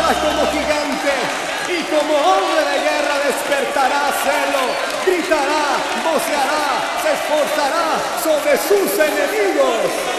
alzará como gigante y como hombre de guerra despertará celo, gritará, voceará, se esforzará sobre sus enemigos.